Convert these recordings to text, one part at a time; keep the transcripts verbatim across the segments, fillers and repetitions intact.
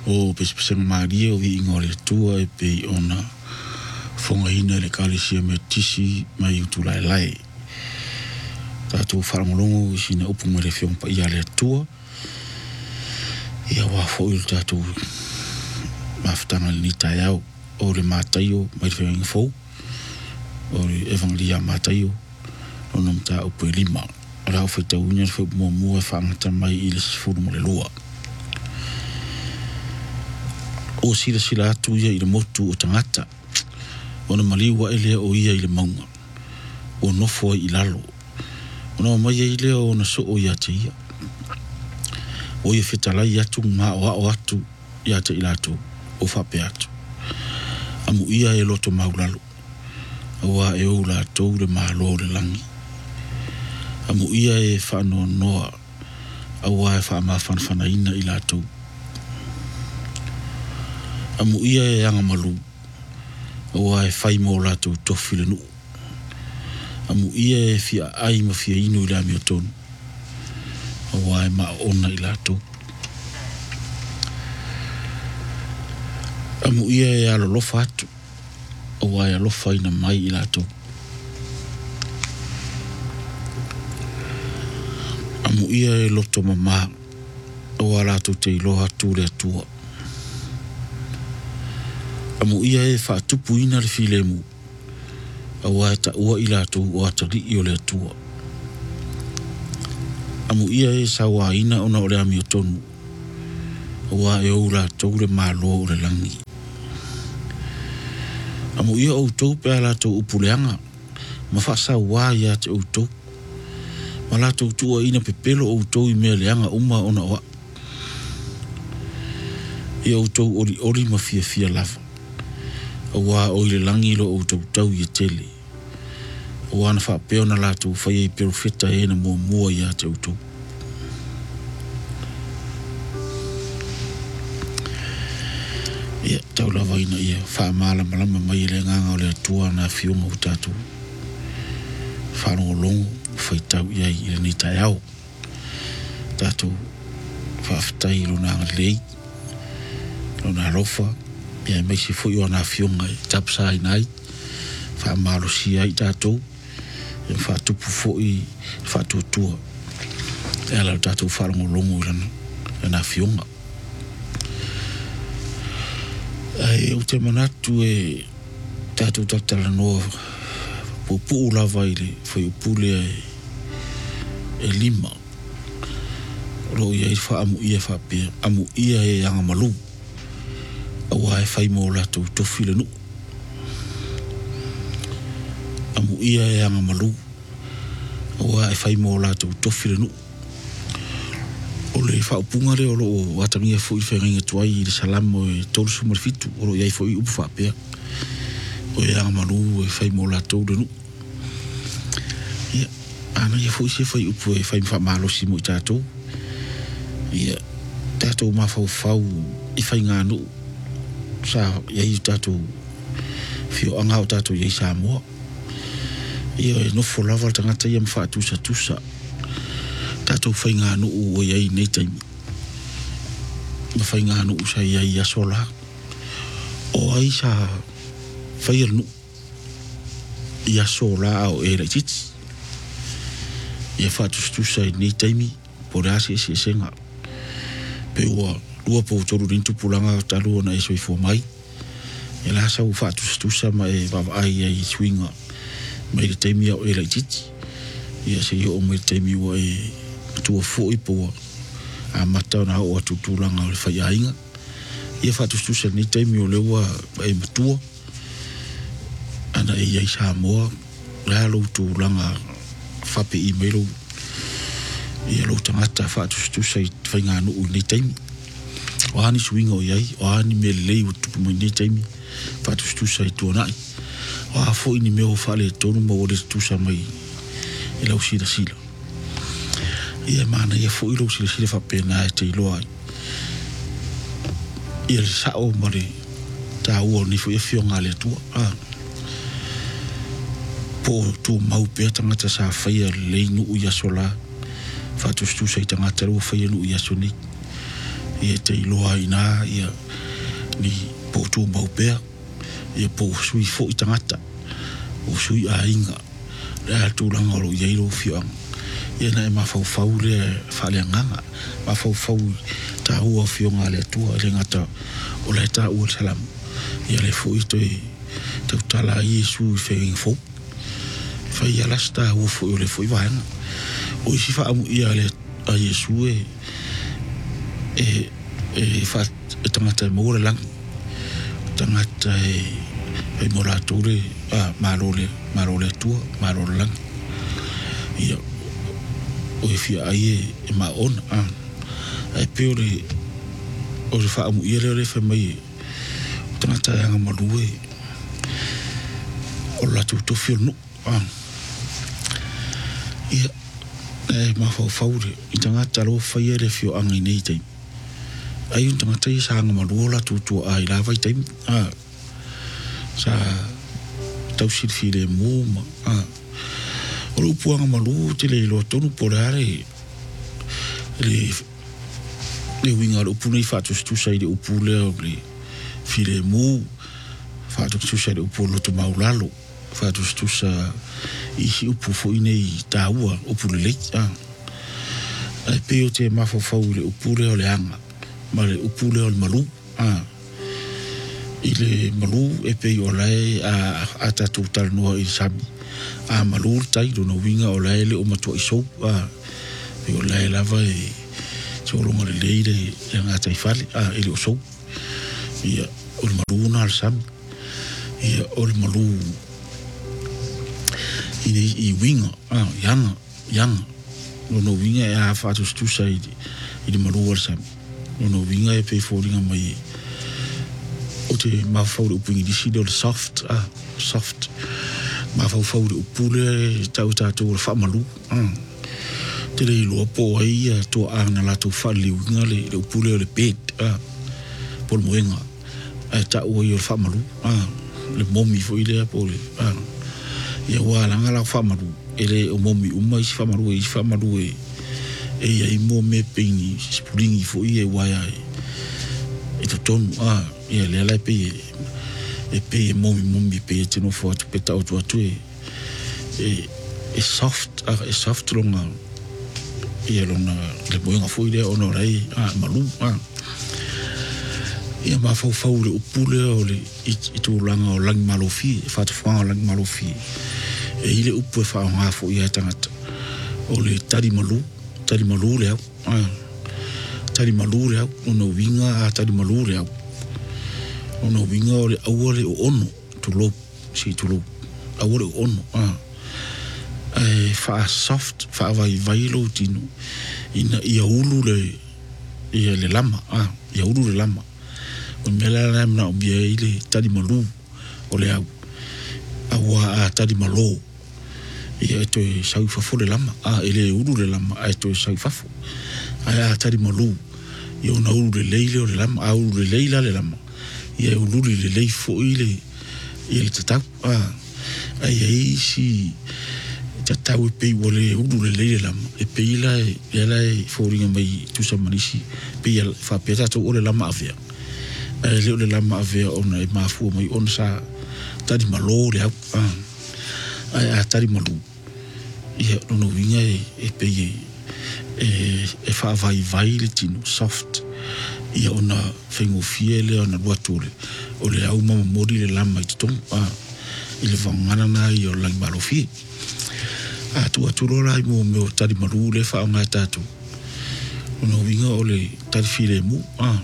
o pesipesanga maria o i ngore tua e pe ona fonga ina le kalisia me tisi mai utulai lai. Tātou wharamolongo sina upu mwere whiong pa ia le tua. Ia wā fōi le tātou mawhitanga le ni tai au o le mātaio mai le whionga fōu. O le evangelia mātaio o nam tā upu e lima. Rao whaita unia le whiu mua mua e whaangata mai i le sifuru mo le lua. O sila sila atu ia i le motu o tangata. O na maliwa e lea o ia i le maunga. O nofo i lalo. O na mai e lea o na so o ia te ia. O ia whetalai atu ma o ao atu ia te ilato o whape atu. Amu ia e loto maulalo. Awa e o la tau le malo le langi. Amu ia e whano noa. Awa e wha whanwhana ina i lato. Amu ia e anga malu. Awa e whai mo lato tofile nu. Amu ia e fia ai ma fia inu i la mea tonu. Awa e ma ona i lato. Amu ia e alo lofa atu. Awa e alofa ina mai i lato. Amu ia e loto mama. Awa lato te iloha tu le atua. Amu ia e whaatupu ina le filemu. Awa e ta ua i lato o atari i o le atua. Amu ia e sawa ina ona o le ami o tonu. Awa e o lato le malo o le langi. Amu ia o tau pe lato upuleanga. Ma whasa wā ia te o tau. Ma lato tua ina pepelo o tau i mea leanga uma ona oa. Ia o tau ori ori ma fia fia lava. Awa o ile langi lo o tau tau i tele. Awa na wha peo na lato whai e perofeta e na mua mua ia te o tau. Ia tau lava ina ia wha maala malama mai le nganga o le atua na fionga o tātou. Whanongo longo whai tau ia i le ni tai au. Tātou whaafitai lo na ngalei. Lo na rofa. Ia mai se fui o na fionga i tapsa i nai. Wha malo si ai tātou. Ia wha tupu fui wha tuatua. Ia lau tātou whanongo longo i lana. Ia na fionga. Ai o te manatu e tātou tatala noa pupu lava i le whai upule e, e lima. Ro ia i wha amu ia wha pia. Amu ia e anga malu. Awa e whai mo lato tofile nu. Amu ia e anga malu. Awa e whai mo lato tofile nu. O le whaupunga re o lo watangia fo i whenga tuai i le salamo e tolu sumar fitu. O lo iai fo i upu whapea. O e anga malu e whai mo lato de nu. Ia, ana ia fo i se whai upu e whai mwha malosi mo i tātou. Ia, tātou ma whau whau i whai ngā nu. Sa iai tātou whio anga o tātou iai sa moa. Ia e nofo lava tangata ia mwha tusa tusa. Tātou whai ngā nu o iai nei taimi. Ma whai ngā nu sa iai asola. O ai sa whai al nu. I asola au e rei titi. Ia whatustusa i nei taimi. Po rease e se senga. Pe ua lua po toru rintu pulanga talu na e soi fua mai. E la sa u whatustusa ma e wawa ai ai swinga. Mai le taimi au e rei titi. Ia se i o mai taimi ua e tua foi po a mata na o tutulanga o le whai ainga. Ia whatustusa ni taimi o lewa e matua. Ana e iai sa moa. Rea lo tulanga whape i meiro. Ia lo tangata whatustusa i whai ngā nuu ni taimi. O ani swinga o iai. O ani me lei o tupu mai ni taimi. Whatustusa i tuanai. O a fo ini meo whale tonu ma o le tusa mai. E lau sila sila. Ia mana ia fo ilo sila sila whapena e te iloa. Ia le sao mare tā ua ni fo ia fio ngā le tua. Ah. Po tu mau pea tangata sa whaia lei nuu i aso la. Whatustusa i tangata rua whaia nuu i aso ni. ia te iloa ina ia ni po tu mau pea ia po sui fo i tangata o sui a inga le tu langa lo ia ilo fiang ia na ma fau fau le fa le nganga ma fau fau ta ua fionga le tua le ngata o le ta ua salam ia le fo i te te tala Yesu fe fo fa ia la sta ua fo le fo i vanga o si fa amu ia le a Yesu e e e fa tangata mo le lang tangata e e mora tore a marole marole tua marole lang ia o e fia ai e ma on a e peore o le fa amu ia le fa mai tangata nga malue o la tu to fio no a ia e ma fa faure i tangata lo fa ia le fio anga nei tai ai un tangata i sa nga malue la tu tu ai la vai tai a sa tau sir file mo ma a o lo puanga malu te le lo tonu polare le le winga lo pune fa tu stu sai de upule o le file mo fa tu stu sai de upulo to maulalo fa tu stu sa i si upu fo ine i taua upule le a ai peo te ma fo fa le upule o le anga ma le upule o le malu a ile malu e pe o lai a ata tu tal no i sami a malu tai do no winga o lai le o matua i so a pe o lai lava e so lo ngale leire e ngata i fali a ile o so ia o le malu na al sami ia o le malu ile i winga a yanga yanga no no winga e a fatu stu sai i le malu al sami no no winga e pe foringa mai o te mawhau le upungi di sido le soft ah soft mawhau le upule tau tātou le whamalu ah te le iloa po ai a tō āna la tō whaliunga le le upule o le bed ah po le moenga a tau ai o le whamalu ah le momi fo i lea po le ah ia wālanga la whamalu e le o momi uma isi whamalu e isi whamalu e e ia i mō me peini spuringi fo i e waia e e to tonu ah ia le ala pe e pe momi momi pe te no fo atu pe tau tu atu e e soft ah e soft longa ia longa le moenga fo ile ono rai ah malu ah ia ma fo fo le upule o le i tu langa o lang malofi fa tu fa lang malofi e ile upu fa nga fo ia tangata o le tari malu tari malu le ah tari malu le ono winga a tari malu le ono winga o le awale o ono tu lo si tu lo awale o ono ah e fa soft fa vai vai lo tino ina ia ulu le ia le lama ah ia ulu le lama o mela la na o bia ile tadi malu o le au awa a tadi malo ia to sai fa fo le lama ah ile ulu le lama ai to sai fa fo ai tadi malu ia na ulu le leile o le lama a ulu le leila le lama ia ululi le lei fo ile ia le tatau ah ai ai si tatau pe wole ulu le leile lama e pe ila ia lai fo ringa mai tu sa manisi pe ia fa pe tatu o le lama avea ai le o le lama avea ona e mafu mai on sa tadi malo le au ah ai a tadi malu ia no winga e pe e e fa vai vai le tino soft ia ona fengo fiele ona luatule o le au mama mori le lama i tong ah ile vangana na i o lang malofi a tu atulora i mo me o tari malu le fa nga tatu ona winga o le tari file mu ah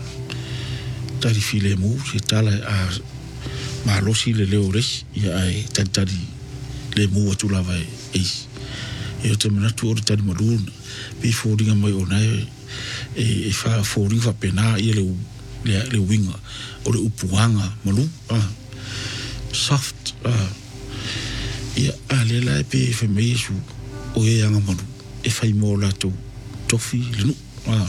tari file mu se tala a malosi le leo res ia ai tari le mu atula vai e e o te manatu o le tari malu pe fōringa mai o nai e fa fōringa fa pena i le le le winga o le upuanga malu ah soft ah ia ale la pe fe mesu o e anga malu e fai mo la to tofi le nu ah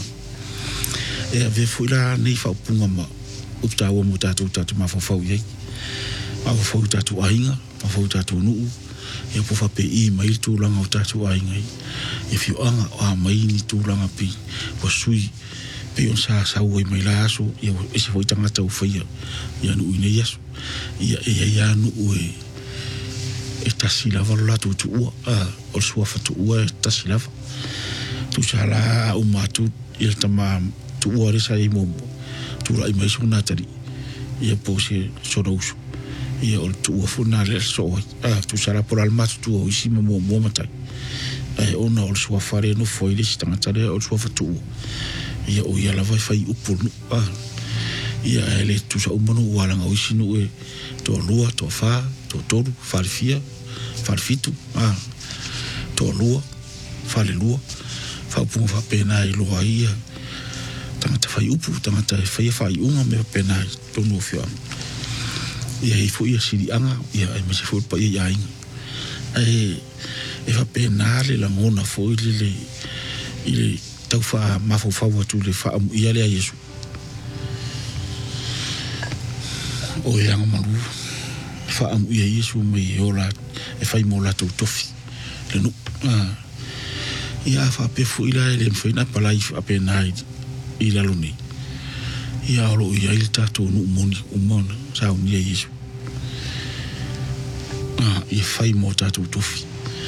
e ave fuila nei fa punga ma upta o mo tatu tatu ma fa fa ye ma fa fa tatu ainga ma fa tatu nu e po fa pe i mai tu langa o tatu ainga if you anga o mai ni tu langa pi po sui pe on sa sa ui mai la aso ia e se foi tangata u whaia ia nu ine iaso ia ia ia nu ue e tasi lava lo la tu tu ua o sua fatu ua e tasi lava tu sa la u matu ia tama tu ua resa i momo tu la i mai so natari ia po se sona usu ia o tu ua funa le so tu sa la por al matu tu o isi mo mo matai e ona o sua fare no foi le tangata le o sua fatu ua ia o ia lava fai upu ah ia ele tu sa umano wala nga isinu e to lua to fa to toru farfia farfitu ah to lua fale lua fa pu fa pena i loa ia tangata fai upu tangata fai fai unga me pena to no fia ia i fu ia siri anga ia e me se fu pa ia inga e e fa pena le la ngona fo ile le ile tau fa mafo fa wa tu le fa ia le a Yesu o ia ngamalu fa am ia Yesu me ora e fai mo la tu tofi le no ia fa pe fu ila le foi na pala i fa pe na i la luni ia lo ia il tato no moni o mona sa un ia Yesu ah ia fai mo tato tofi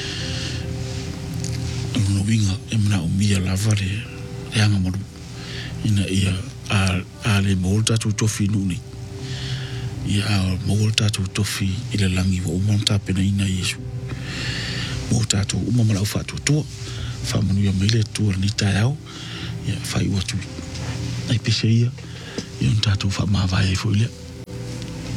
no winga e mna o mia lavare e anga maru ina ia a a le molta tu tofi nuni ia a molta tu tofi ile langi o monta pena ina Yesu molta tu uma mala fa tu to fa manu ia mele tu ni tayao ia fai watu ai peseia ia tatu fa ma vai foi le